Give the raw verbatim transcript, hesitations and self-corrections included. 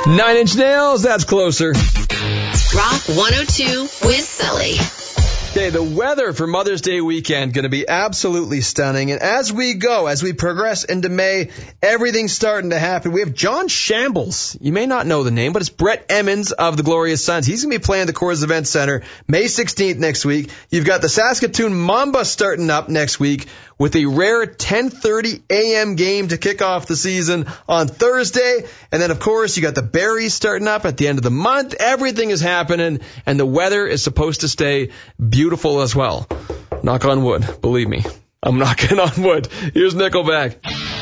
Nine Inch Nails, that's closer. Rock one oh two with Sully. Okay, the weather for Mother's Day weekend going to be absolutely stunning. And as we go, as we progress into May, everything's starting to happen. We have John Shambles. You may not know the name, but it's Brett Emmons of the Glorious Sons. He's going to be playing at the Coors Event Center May sixteenth next week. You've got the Saskatoon Mamba starting up next week with a rare ten thirty a.m. game to kick off the season on Thursday. And then, of course, you got the Berries starting up at the end of the month. Everything is happening, and the weather is supposed to stay beautiful as well. Knock on wood. Believe me, I'm knocking on wood. Here's Nickelback.